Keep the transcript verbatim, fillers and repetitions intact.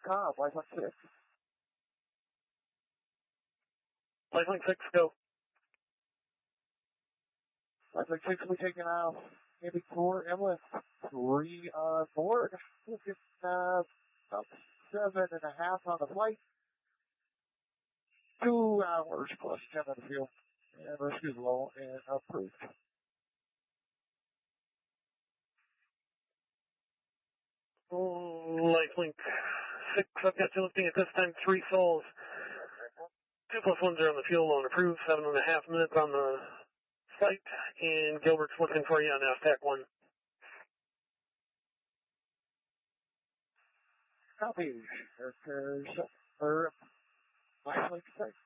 Cobb, Lifelink six. Lifelink six, go. Lifelink six will be taking off. Maybe four, Emlyn three on board. Looking uh, about seven and a half on the flight. Two hours plus ten on the field. And rescue's low and approved. Lifelink six, I've got you lifting at this time, three souls. Two plus ones are on the fuel loan approved, seven and a half minutes on the site, and Gilbert's looking for you on F TAC one. Copy. There's, or Lifelink six.